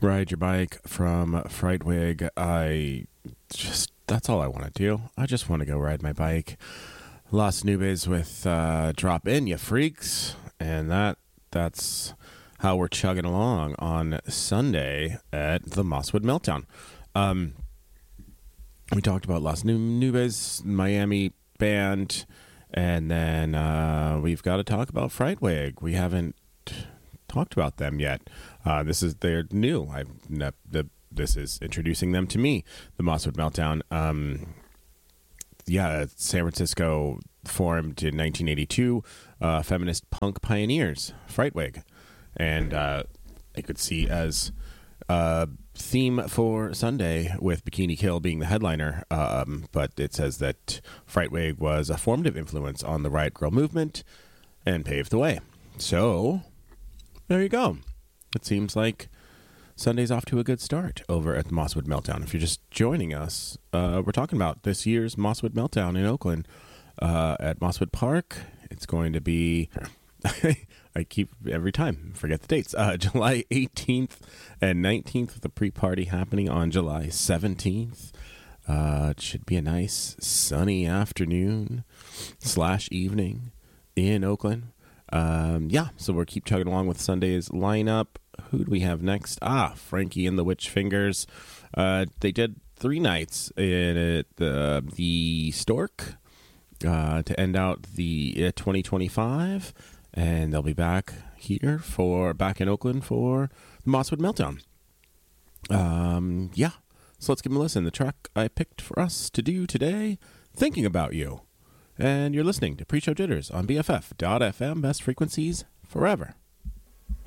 Ride your bike from Frightwig. That's all I want to do. I just want to go ride my bike. Las Nubes with Drop In, you freaks. And that's how we're chugging along on Sunday at the Mosswood Meltdown. We talked about Las Nubes, Miami band, and then we've got to talk about Frightwig. We haven't talked about them yet. They're new. This is introducing them to me. The Mosswood Meltdown. San Francisco formed in 1982. Feminist punk pioneers, Frightwig, and I could see as theme for Sunday with Bikini Kill being the headliner. But it says that Frightwig was a formative influence on the Riot Grrrl movement and paved the way. So there you go. It seems like Sunday's off to a good start over at the Mosswood Meltdown. If you're just joining us, we're talking about this year's Mosswood Meltdown in Oakland at Mosswood Park. It's going to be, I keep every time, forget the dates, July 18th and 19th with the pre-party happening on July 17th. It should be a nice sunny afternoon / evening in Oakland. So we'll keep chugging along with Sunday's lineup. Who do we have next? Frankie and the Witch Fingers. They did 3 nights in the Stork to end out the 2025, and they'll be back in Oakland for the Mosswood Meltdown. So let's give them a listen. The track I picked for us to do today, Thinking About You. And you're listening to Pre-Show Jitters on BFF.FM, best frequencies forever.